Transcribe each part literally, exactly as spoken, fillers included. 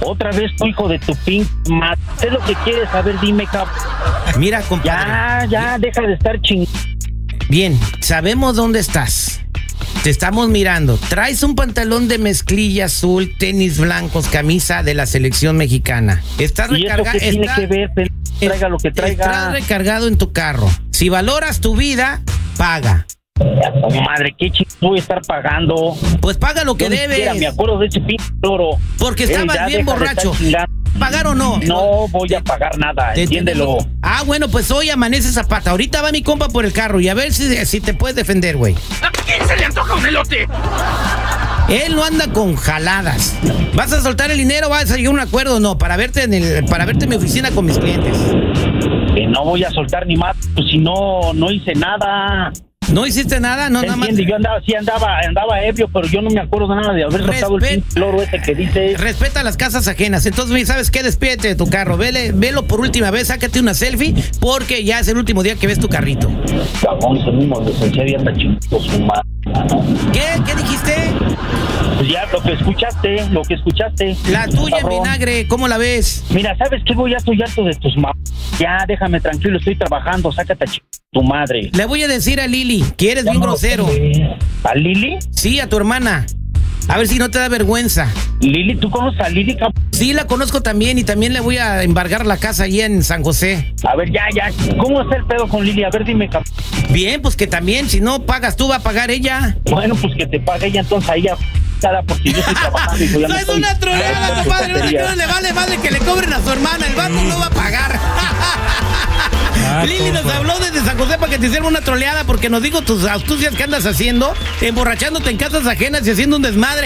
Otra vez tu hijo de tu pin madre. ¿Qué es lo que quieres saber? Dime, cabrón. Mira, compadre. Ya, ya, deja de estar ching... Bien, sabemos dónde estás. Te estamos mirando. Traes un pantalón de mezclilla azul, tenis blancos, camisa de la selección mexicana. Estás ¿Y eso recargado. qué tiene que ver? Traiga lo que traiga. Estás recargado en tu carro. Si valoras tu vida, paga. Oh, madre, qué chingos voy a estar pagando. Pues paga lo que Yo ni debes. siquiera me acuerdo de ese pinche loro. Porque Ey, estabas ya, bien deja de borracho. estar chingando. ¿Pagar o no? No voy a pagar nada, Te entiéndelo. tenemos- Ah, bueno, pues hoy amanece Zapata. Ahorita va mi compa por el carro y a ver si, si te puedes defender, güey. ¿A quién se le antoja un elote? Él no anda con jaladas. ¿Vas a soltar el dinero? ¿Vas a llegar a un acuerdo o no? Para verte en el, para verte en mi oficina con mis clientes. Que no voy a soltar ni más, pues si no, no hice nada. ¿No hiciste nada? No, nada más. Entiende, yo andaba, sí andaba, andaba ebrio, pero yo no me acuerdo nada de haber soltado el Respet- pinche loro ese que dice. Respeta las casas ajenas. Entonces, ¿sabes qué? Despídete de tu carro. Vele, velo por última vez, sácate una selfie, porque ya es el último día que ves tu carrito. Cabrón, ese mismo licenciado ya está chingando su madre. ¿Qué? ¿Qué dijiste? Pues ya, lo que escuchaste, lo que escuchaste. La tuya en cabrón. vinagre, ¿cómo la ves? Mira, ¿sabes qué? Voy ya estoy harto de tus ma... Ya, déjame tranquilo, estoy trabajando, sácate a ch... tu madre. Le voy a decir a Lili que eres bien grosero. ¿A Lili? Sí, a tu hermana. A ver si no te da vergüenza. Lili, ¿tú conoces a Lili, cabrón? Sí, la conozco también y también le voy a embargar la casa allí en San José. A ver, ya, ya. ¿Cómo está el pedo con Lili? A ver, dime, cabrón. Bien, pues que también, si no pagas tú, va a pagar ella. Bueno, pues que te pague ella, entonces ahí ya... Porque yo estoy trabajando y yo ya No me es estoy- una troleada, compadre. No sé qué no le vale madre que le cobren a su hermana. El vato no va a pagar. Ah, Lili nos compa. habló desde San José para que te hicieran una troleada porque nos dijo tus astucias que andas haciendo, emborrachándote en casas ajenas y haciendo un desmadre.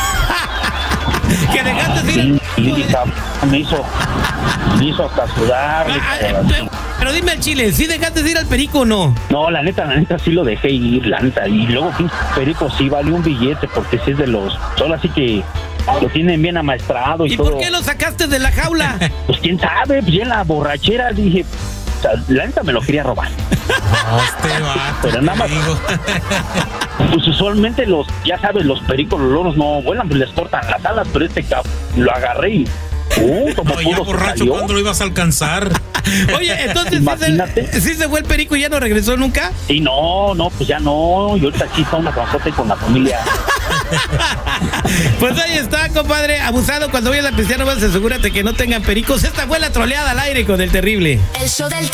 Que dejaste de ir. Sí, Lili, cabrón, me hizo... Me hizo hasta sudar. Ah, ah, eh, Pero dime al chile, ¿sí dejaste de ir al perico o no? No, la neta, la neta sí lo dejé ir, la neta. Y luego, pinche perico, sí vale un billete, porque sí es de los... Solo así que lo tienen bien amaestrado y, ¿Y todo. por qué lo sacaste de la jaula? Pues quién sabe, pues ya en la borrachera dije... O sea, la neta me lo quería robar. No, este vato, Pero nada más- te digo. Pues usualmente los, ya sabes, los pericos, los loros no vuelan, pues les cortan las alas, pero este cabrón lo agarré y... Uh, como No, ya pudo se borracho, salió. ¿cuándo lo ibas a alcanzar? Oye, entonces, ¿sí Imagínate. se, ¿sí se fue el perico y ya no regresó nunca? Sí, no, no, pues ya no. Y ahorita aquí está una consote con la familia. Pues ahí está, compadre. Abusado, cuando vayas a pistear, nomás asegúrate que no tengan pericos. Esta fue la troleada al aire con el terrible. El show del